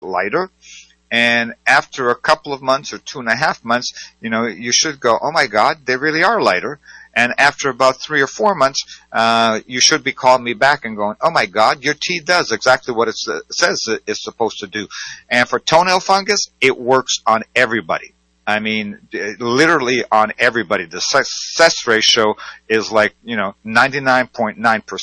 lighter. And after a couple of months or 2.5 months, you should go, oh my God, they really are lighter. And after about 3 or 4 months, you should be calling me back and going, oh my God, your tea does exactly what it says it's supposed to do. And for toenail fungus, it works on everybody. I mean, literally on everybody. The success ratio is like, 99.9%.